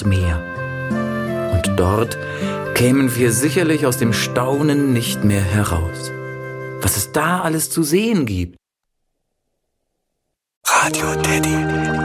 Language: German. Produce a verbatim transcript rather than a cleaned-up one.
das Meer. Und dort kämen wir sicherlich aus dem Staunen nicht mehr heraus. Was es da alles zu sehen gibt. Radio Teddy.